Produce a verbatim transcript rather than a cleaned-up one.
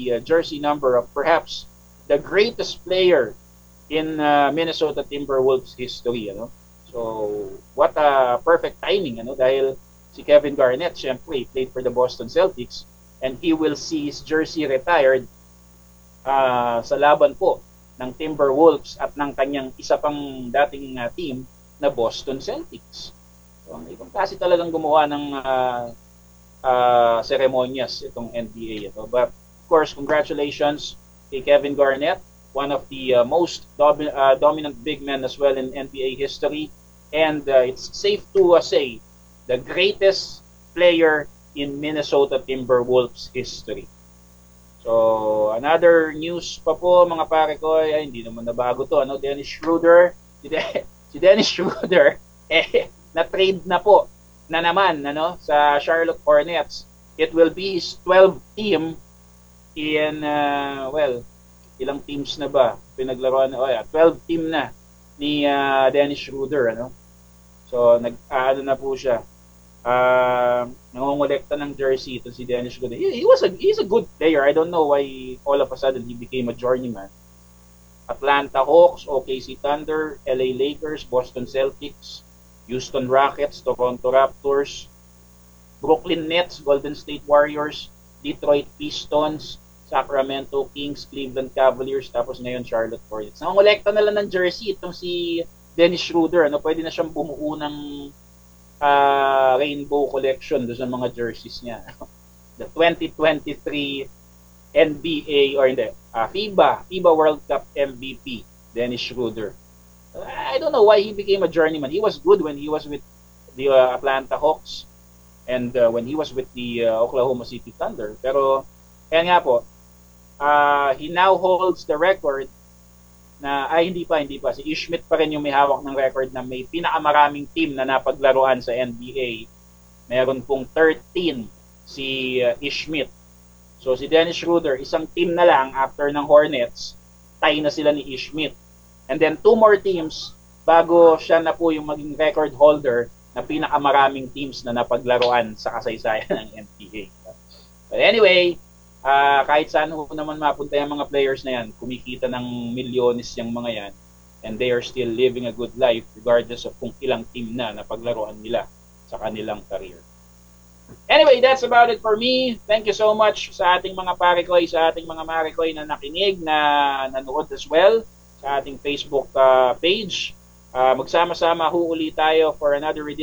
uh, jersey number of perhaps the greatest player in uh, Minnesota Timberwolves history, ano? So, what a perfect timing, ano? Dahil si Kevin Garnett, syempre, played for the Boston Celtics, and he will see his jersey retired uh, sa laban po ng Timberwolves at ng kanyang isa pang dating uh, team na Boston Celtics. So, ang ibang klase talagang gumawa ng uh, uh, seremonyas itong N B A ito. But, of course, congratulations kay Kevin Garnett, one of the uh, most domi uh, dominant big men as well in N B A history. And uh, it's safe to uh, say, the greatest player in Minnesota Timberwolves history. So, another news pa po, mga pare ko, ay, hindi naman nabago to, ano, Dennis Schroeder, si, De si Dennis Schroeder, eh, na-trade na po, na naman, ano, sa Charlotte Hornets. It will be his twelfth team in, uh, well, ilang teams na ba? Pinaglaruan, oh yeah, twelve team na ni uh, Dennis Schroeder, ano. So, nag, uh, ano na po siya, uh, nangongolekta ng jersey ito si Dennis Schroeder. He, he was a he's a good player. I don't know why all of a sudden he became a journeyman. Atlanta Hawks, O K C Thunder, L A Lakers, Boston Celtics, Houston Rockets, Toronto Raptors, Brooklyn Nets, Golden State Warriors, Detroit Pistons, Sacramento Kings, Cleveland Cavaliers, tapos ngayon Charlotte Hornets. Nangongolekta na lang ng jersey itong si Dennis Schroeder. Ano, pwede na siyang bumuo ng Uh, rainbow collection doon sa mga jerseys niya. The twenty twenty-three N B A or hindi, uh, FIBA, FIBA World Cup M V P, Dennis Schroeder. Uh, I don't know why he became a journeyman. He was good when he was with the uh, Atlanta Hawks and uh, when he was with the uh, Oklahoma City Thunder. Pero, kaya nga po, uh, he now holds the record na, ay hindi pa, hindi pa. Si Ish Smith pa rin yung may hawak ng record na may pinakamaraming team na napaglaruan sa N B A. Meron pong thirteen si uh, Ish Smith. So si Dennis Schroeder, isang team na lang after ng Hornets, tie na sila ni Ish Smith. And then two more teams bago siya na po yung maging record holder na pinakamaraming teams na napaglaruan sa kasaysayan ng N B A. But anyway, Uh, kahit saan ho naman mapunta yung mga players na yan, kumikita ng milyones yung mga yan, and they are still living a good life regardless of kung ilang team na napaglaruan nila sa kanilang career. Anyway, that's about it for me. Thank you so much sa ating mga parekoy, sa ating mga marekoy na nakinig, na nanood as well sa ating Facebook uh, page. Uh, magsama-sama ho uli tayo for another edition